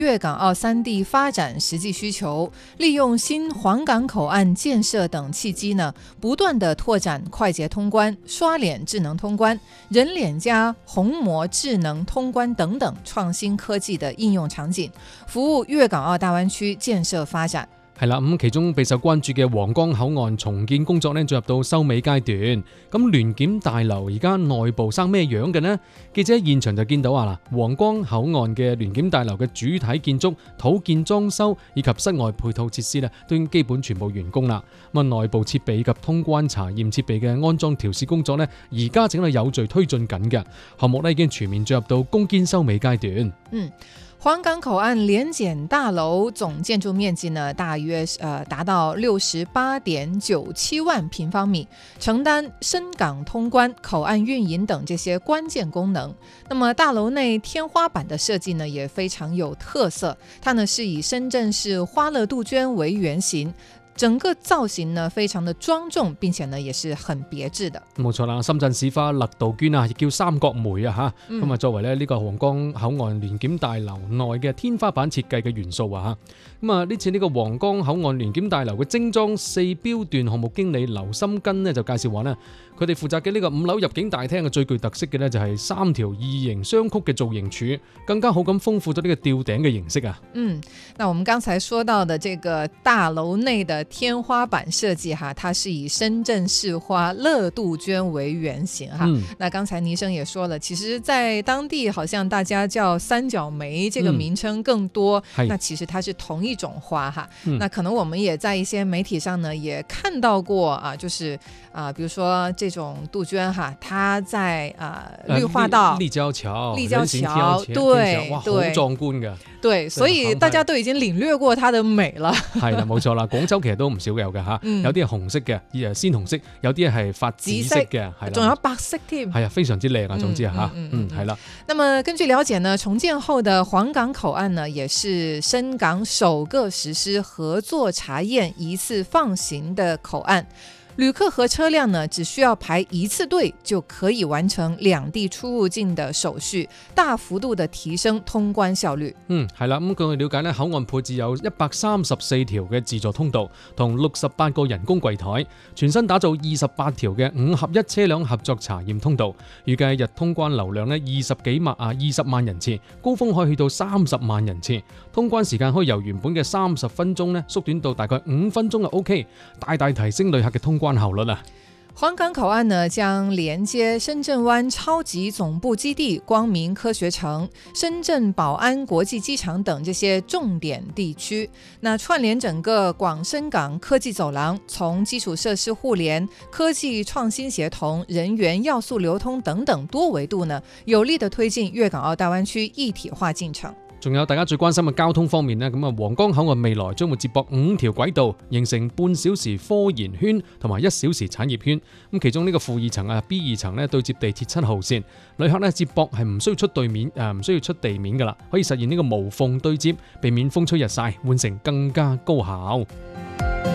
粤港澳三地发展实际需求，利用新黄港口岸建设等契机呢，不断的拓展快捷通关、刷脸智能通关、人脸加虹膜智能通关等等创新科技的應用場景，服務粵港澳大灣區建設發展。 係啦，咁其中備受關注嘅皇崗口岸重建工作呢，進入到收尾階段。咁聯檢大樓而家內部生咩樣嘅呢？記者喺現場就見到啊，皇崗口岸嘅聯檢大樓嘅主體建築、土建裝修以及室外配套設施呢，都已經基本全部完工啦。咁啊，內部設備以及通關查驗設備嘅安裝調試工作呢，而家正係有序推進緊嘅。項目呢已經全面進入到攻堅收尾階段。 黃港口岸聯檢大樓總建築面積呢，大約達到68.97萬平方米，承擔深港通關、口岸運營等這些關鍵功能。那麼大樓內天花板的設計呢，也非常有特色，它呢是以深圳市花樂杜鵑為原型。整個造型呢非常的莊重，並且呢也是很別緻的。 冇錯啦，深圳市花樂杜鵑啊，亦叫三角梅啊嚇。咁作為呢個皇崗口岸聯檢大樓內嘅天花板設計嘅元素啊嚇。咁呢次呢個皇崗口岸聯檢大樓嘅精裝4標段項目經理劉心根呢就介紹話呢，佢哋負責嘅呢個5樓入境大廳嘅最具特色嘅呢就係3條異形雙曲嘅造型柱，更加好咁豐富咗呢個吊頂嘅形式啊。 那我們剛才說到的這個大樓內的天花板設計哈，它是以深圳市花樂杜鵑為原型哈。那剛才倪生也說了，其實在當地好像大家叫三角梅這個名稱更多，那其實它是同一種花哈。那可能我們也在一些媒體上呢也看到過啊，就是比如說這種杜鵑哈，它在綠化道、 立交橋， 對， 哇，好壯觀㗎。 對，所以大家都已經領略過它的美了。係啦，冇錯啦，廣州其實都唔少有嘅嚇，有啲係紅色嘅，鮮紅色，有啲係發紫色嘅，係啦， 仲有白色添。 係啊，非常之靚啊，總之嚇，係啦。 那麼根據了解呢，重建後的黃港口岸呢，也是深港首個實施合作查驗一次放行的口岸。旅客和車輛呢，只需要排一次隊就可以完成兩地出入境的手續，大幅度的提升通關效率。 係啦，咁據我了解呢，口岸配置有134條嘅自助通道同68個人工櫃台，全新打造28條嘅5合1車輛合作查驗通道，預計日通關流量呢20萬人次，高峰可以去到30萬人次，通關時間可以由原本嘅30分鐘呢縮短到大概5分鐘就 OK， 大大提升旅客嘅通關效率啊！ 黃港口岸呢，將連接深圳灣超級總部基地、光明科學城、深圳寶安國際機場等這些重點地區。那串聯整個廣深港科技走廊，從基礎設施互聯、科技創新協同、人員要素流通等等多維度呢，有力地推進粵港澳大灣區一體化進程。 仲有大家最關心嘅交通方面呢，咁皇崗口岸未來將會接駁5條軌道，形成半小時科研圈同埋1小時產業圈。咁其中呢個負2層B2層呢對接地鐵7號線，旅客呢接駁係唔需要出對面唔需要出地面噶啦，可以實現呢個無縫對接，避免風吹日曬，換成更加高效。